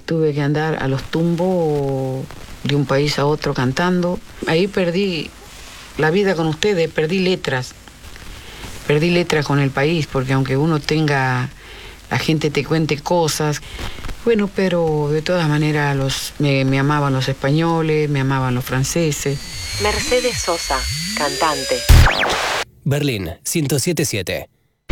tuve que andar a los tumbos de un país a otro cantando. Ahí perdí la vida con ustedes, perdí letras con el país, porque aunque uno tenga, la gente te cuente cosas, bueno, pero de todas maneras me amaban los españoles, me amaban los franceses. Mercedes Sosa, cantante. Berlín 107.7.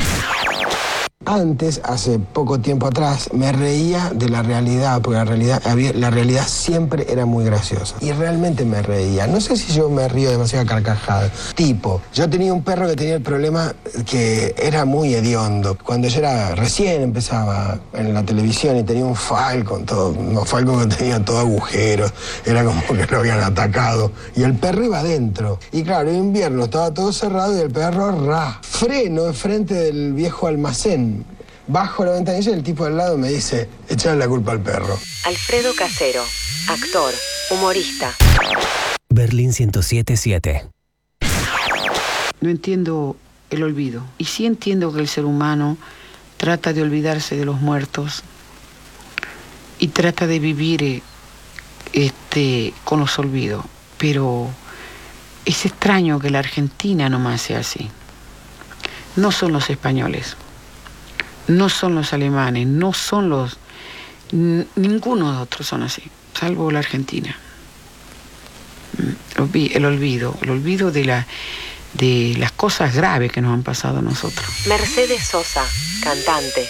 Antes, hace poco tiempo atrás, me reía de la realidad, porque la realidad siempre era muy graciosa. Y realmente me reía. No sé si yo me río demasiado carcajada. Tipo, yo tenía un perro que tenía el problema que era muy hediondo. Cuando yo recién empezaba en la televisión y tenía un Falcon, que tenía todo agujeros, era como que lo habían atacado. Y el perro iba adentro. Y claro, en invierno estaba todo cerrado y el perro freno enfrente del viejo almacén. Bajo la ventanilla y el tipo al lado me dice, echarle la culpa al perro. Alfredo Casero, actor, humorista. Berlín 107.7. No entiendo el olvido. Y sí entiendo que el ser humano trata de olvidarse de los muertos y trata de vivir con los olvidos. Pero es extraño que la Argentina nomás sea así. No son los españoles. No son los alemanes, ninguno de otros son así, salvo la Argentina. El olvido de las cosas graves que nos han pasado a nosotros. Mercedes Sosa, cantante.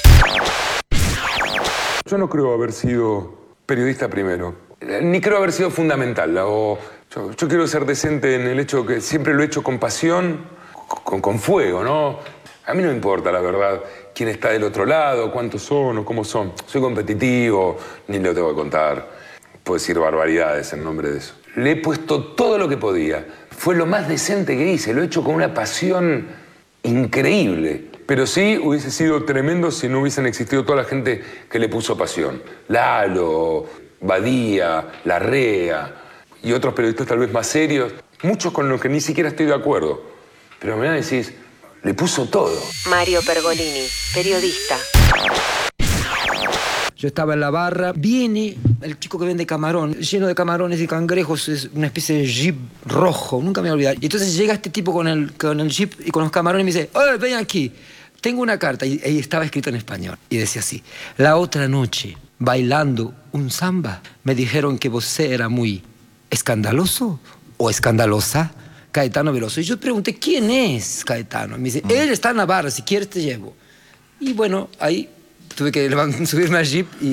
Yo no creo haber sido periodista primero, ni creo haber sido fundamental. Yo quiero ser decente en el hecho que siempre lo he hecho con pasión, con fuego, ¿no? A mí no me importa, la verdad, quién está del otro lado, cuántos son o cómo son. Soy competitivo, ni lo tengo que contar. Puedo decir barbaridades en nombre de eso. Le he puesto todo lo que podía. Fue lo más decente que hice. Lo he hecho con una pasión increíble. Pero sí hubiese sido tremendo si no hubiesen existido toda la gente que le puso pasión. Lalo, Badía, Larrea y otros periodistas tal vez más serios. Muchos con los que ni siquiera estoy de acuerdo. Pero me decís, le puso todo. Mario Pergolini, periodista. Yo estaba en la barra, viene el chico que vende camarón, lleno de camarones y cangrejos, es una especie de jeep rojo, nunca me voy a olvidar. Y entonces llega este tipo con el jeep y con los camarones y me dice, ¡oye, ven aquí! Tengo una carta, y estaba escrito en español, y decía así, la otra noche, bailando un samba, me dijeron que vos era muy escandaloso o escandalosa, Caetano Veloso. Y yo pregunté, ¿quién es Caetano? Me dice, él está en Navarra, si quieres te llevo. Y bueno, ahí tuve que subirme al jeep y